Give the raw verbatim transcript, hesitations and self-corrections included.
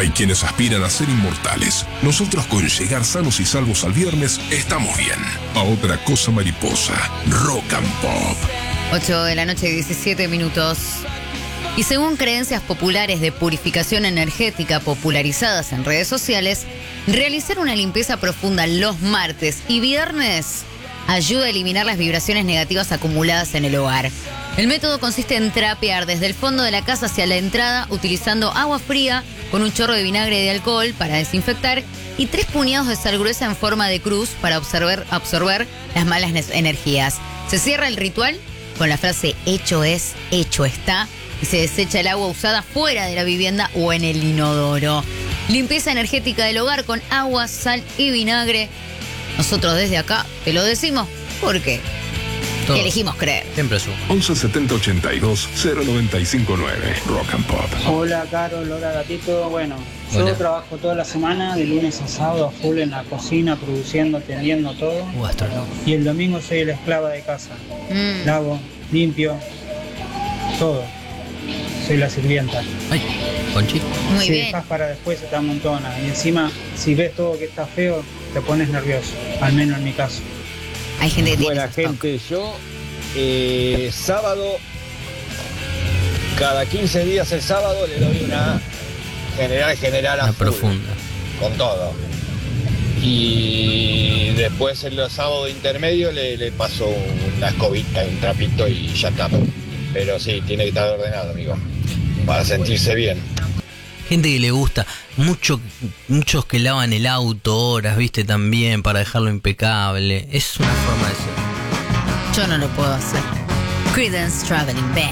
Hay quienes aspiran a ser inmortales. Nosotros, con llegar sanos y salvos al viernes, estamos bien. A otra cosa mariposa. Rock and Pop. ocho de la noche, diecisiete minutos. Y según creencias populares de purificación energética popularizadas en redes sociales, realizar una limpieza profunda los martes y viernes ayuda a eliminar las vibraciones negativas acumuladas en el hogar. El método consiste en trapear desde el fondo de la casa hacia la entrada utilizando agua fría con un chorro de vinagre y de alcohol para desinfectar y tres puñados de sal gruesa en forma de cruz para absorber, absorber las malas energías. Se cierra el ritual con la frase hecho es, hecho está, y se desecha el agua usada fuera de la vivienda o en el inodoro. Limpieza energética del hogar con agua, sal y vinagre. Nosotros desde acá te lo decimos porque Todos. elegimos creer. Siempre sumo. once setenta ochenta y dos cero noventa y cinco nueve. Rock and Pop. Hola Carol, hola Gatito. Bueno, yo Hola. trabajo toda la semana, de lunes a sábado, a full en la cocina, produciendo, atendiendo todo. Uh, astronauta. Y el domingo soy la esclava de casa. Mm. Lavo, limpio, todo. Soy la sirvienta. Ay, Conchi. Muy si bien. dejas para después se te amontona. Y encima, si ves todo que está feo, te pones nervioso. Al menos en mi caso. Hay gente que tiene Buena esos toques. gente, yo eh, sábado, cada quince días el sábado le doy una general, general a Una full, profunda. con todo. Y después en los sábados intermedios le, le paso una escobita, un trapito y ya está. Pero sí, tiene que estar ordenado, amigo, para sentirse bien. Gente que le gusta, mucho, muchos que lavan el auto horas, viste, también, para dejarlo impecable. Es una forma de ser. Yo no lo puedo hacer. Creedence Traveling Band.